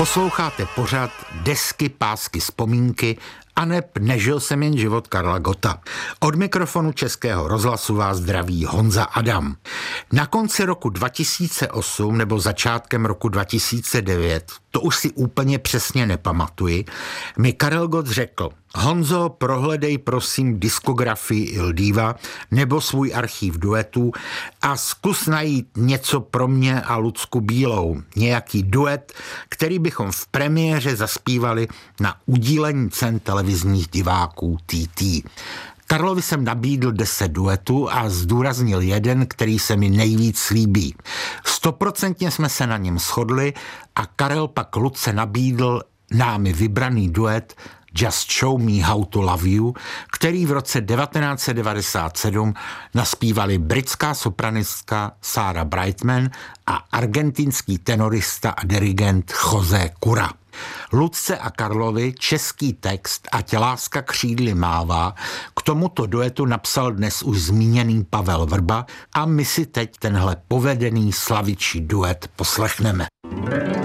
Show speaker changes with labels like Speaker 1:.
Speaker 1: Posloucháte pořad Desky, pásky, vzpomínky aneb Nežil jsem jen život Karla Gotta. Od mikrofonu Českého rozhlasu vás zdraví Honza Adam. Na konci roku 2008 nebo začátkem roku 2009, to už si úplně přesně nepamatuji, mi Karel Gott řekl: Honzo, prohledej prosím diskografii Il Diva nebo svůj archív duetů a zkus najít něco pro mě a Lucku Bílou. Nějaký duet, který bychom v premiéře zaspívali na udílení cen televizních diváků TT. Karlovi jsem nabídl 10 duetů a zdůraznil jeden, který se mi nejvíc líbí. 100% jsme se na něm shodli a Karel pak Lucce nabídl námi vybraný duet Just Show Me How to Love You, který v roce 1997 naspívali britská sopranistka Sarah Brightman a argentinský tenorista a dirigent José Cura. Lucce a Karlovi český text Ať láska křídly mává k tomuto duetu napsal dnes už zmíněný Pavel Vrba a my si teď tenhle povedený slavičí duet poslechneme.